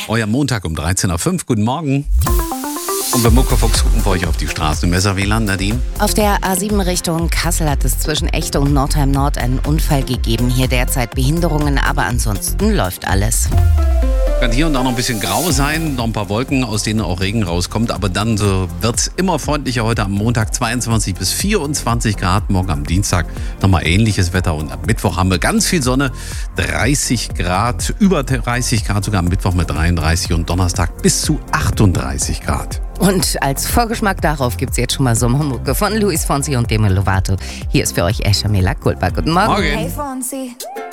Euer Montag um 13.05 Uhr. Guten Morgen. Und beim Muckerfuchs gucken wir euch auf die Straßen. Messer-WLAN, Nadine? Auf der A7 Richtung Kassel hat es zwischen Echte und Nordheim Nord einen Unfall gegeben. Hier derzeit Behinderungen, aber ansonsten läuft alles. Kann hier und da noch ein bisschen grau sein, noch ein paar Wolken, aus denen auch Regen rauskommt. Aber dann so wird es immer freundlicher. Heute am Montag 22 bis 24 Grad, morgen am Dienstag nochmal ähnliches Wetter. Und am Mittwoch haben wir ganz viel Sonne, 30 Grad, über 30 Grad sogar am Mittwoch mit 33 und Donnerstag bis zu 38 Grad. Und als Vorgeschmack darauf gibt es jetzt schon mal Sommermucke von Luis Fonsi und Demi Lovato. Hier ist für euch Esha Mela Culpa. Guten Morgen. Morgen. Hey Fonsi,